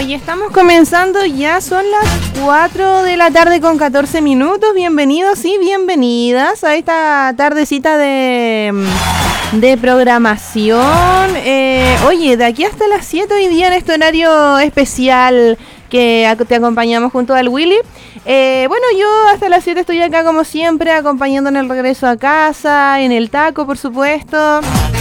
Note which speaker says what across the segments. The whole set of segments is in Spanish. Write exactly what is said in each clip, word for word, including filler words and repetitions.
Speaker 1: Oye, estamos comenzando, ya son las cuatro de la tarde con catorce minutos. Bienvenidos y bienvenidas a esta tardecita de, de programación. Eh, oye, de aquí hasta las siete hoy día en este horario especial que te acompañamos junto al Willy. Eh, bueno, yo hasta las siete estoy acá como siempre, acompañando en el regreso a casa, en el taco, por supuesto.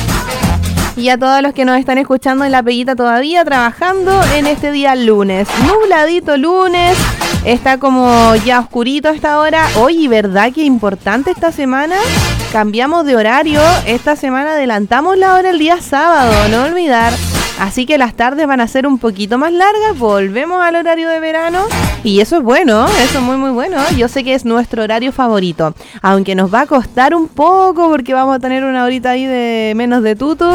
Speaker 1: Y a todos los que nos están escuchando en la peguita todavía, trabajando en este día lunes. Nubladito lunes, está como ya oscurito a esta hora. Oye, ¿verdad que importante esta semana? Cambiamos de horario, esta semana adelantamos la hora el día sábado, no olvidar. Así que las tardes van a ser un poquito más largas, volvemos al horario de verano y eso es bueno, eso es muy muy bueno. Yo sé que es nuestro horario favorito, aunque nos va a costar un poco porque vamos a tener una horita ahí de menos de tutu.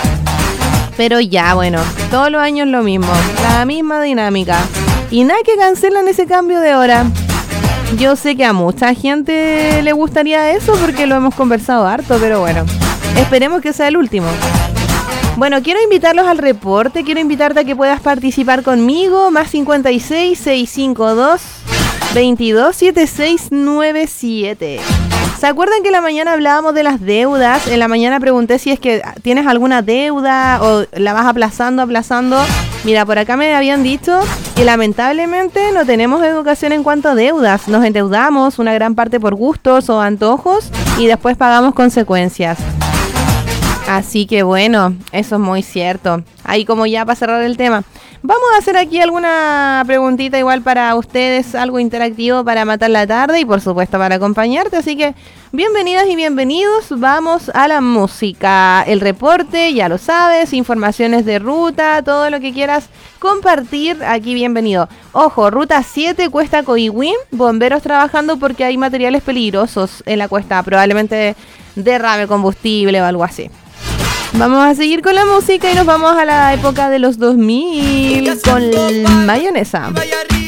Speaker 1: Pero ya, bueno, todos los años lo mismo, la misma dinámica. Y nada que cancelan ese cambio de hora. Yo sé que a mucha gente le gustaría eso porque lo hemos conversado harto, pero bueno, esperemos que sea el último. Bueno, quiero invitarlos al reporte, quiero invitarte a que puedas participar conmigo, más cincuenta y seis, seiscientos cincuenta y dos, veintidós, setenta y seis noventa y siete. ¿Se acuerdan que en la mañana hablábamos de las deudas? En la mañana pregunté si es que tienes alguna deuda o la vas aplazando, aplazando. Mira, por acá me habían dicho que lamentablemente no tenemos educación en cuanto a deudas. Nos endeudamos una gran parte por gustos o antojos y después pagamos consecuencias. Así que bueno, eso es muy cierto. Ahí como ya para cerrar el tema, vamos a hacer aquí alguna preguntita igual para ustedes, algo interactivo para matar la tarde y por supuesto para acompañarte. Así que bienvenidas y bienvenidos, vamos a la música. El reporte, ya lo sabes, informaciones de ruta, todo lo que quieras compartir, aquí bienvenido. Ojo, ruta siete, Cuesta Coihue, bomberos trabajando porque hay materiales peligrosos en la cuesta, probablemente derrame combustible o algo así. Vamos a seguir con la música y nos vamos a la época de los dos mil con Mayonesa.